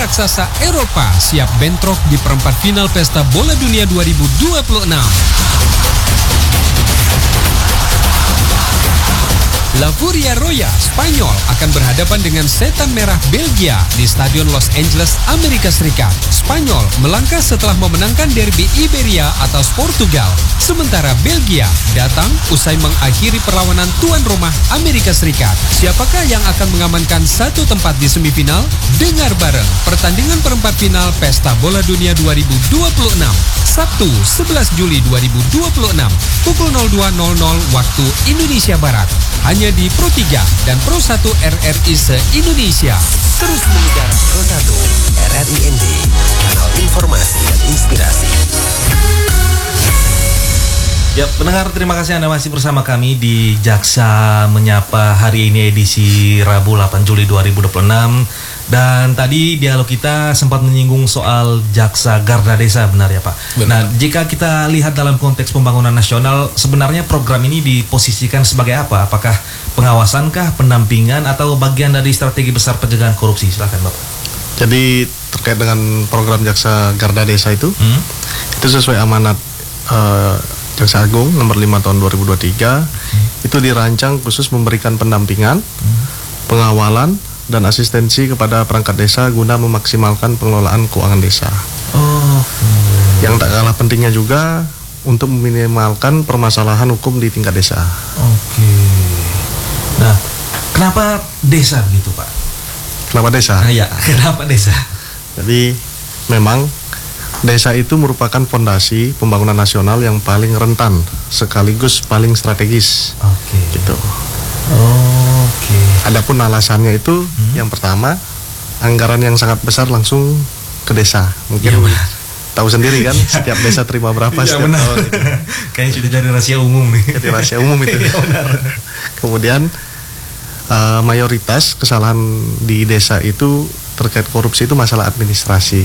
raksasa Eropa siap bentrok di perempat final Pesta Bola Dunia 2026. La Furia Roya, Spanyol akan berhadapan dengan Setan Merah Belgia di Stadion Los Angeles, Amerika Serikat. Spanyol melangkah setelah memenangkan derby Iberia atas Portugal. Sementara Belgia datang usai mengakhiri perlawanan tuan rumah Amerika Serikat. Siapakah yang akan mengamankan satu tempat di semifinal? Dengar bareng pertandingan perempat final Pesta Bola Dunia 2026. Sabtu 11 Juli 2026 pukul 02.00 waktu Indonesia Barat. Hanya di Pro 3 dan Pro 1 RRI se-Indonesia. Terus mengudara Pro 1 RRI ND, kanal informasi dan inspirasi. Ya, pendengar, terima kasih Anda masih bersama kami di Jaksa Menyapa hari ini edisi Rabu 8 Juli 2026. Dan tadi dialog kita sempat menyinggung soal Jaksa Garda Desa, benar ya Pak? Benar. Nah, jika kita lihat dalam konteks pembangunan nasional, sebenarnya program ini diposisikan sebagai apa? Apakah pengawasankah, pendampingan, atau bagian dari strategi besar pencegahan korupsi? Silakan Bapak. Jadi terkait dengan program Jaksa Garda Desa itu sesuai amanat Jaksa Agung nomor 5 tahun 2023, itu dirancang khusus memberikan pendampingan, pengawalan, dan asistensi kepada perangkat desa guna memaksimalkan pengelolaan keuangan desa. Yang tak kalah pentingnya juga untuk meminimalkan permasalahan hukum di tingkat desa. Nah, kenapa desa begitu Pak? Kenapa desa? Ya, kenapa desa? Jadi memang desa itu merupakan fondasi pembangunan nasional yang paling rentan sekaligus paling strategis. Gitu. Adapun alasannya itu yang pertama, anggaran yang sangat besar langsung ke desa. Mungkin tahu sendiri kan, setiap desa terima berapa setiap tahun. Kayaknya sudah jadi rahasia umum nih. Jadi rahasia umum itu. Kemudian mayoritas kesalahan di desa itu terkait korupsi itu masalah administrasi.